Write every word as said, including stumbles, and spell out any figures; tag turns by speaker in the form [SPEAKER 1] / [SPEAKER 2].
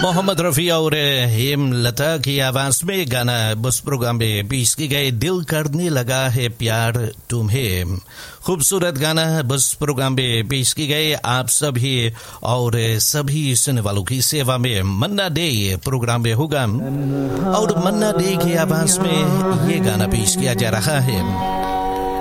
[SPEAKER 1] मोहम्मद रफी और हेमलता की आवाज में गाना बस प्रोग्राम में पेश की गई। दिल करने लगा है प्यार तुम्हें, खूबसूरत गाना बस प्रोग्राम में पेश की गई। आप सभी और सभी सुनने वालों की सेवा में मन्ना डे प्रोग्राम में होगा और मन्ना डे की आवाज में ये गाना पेश किया जा रहा है।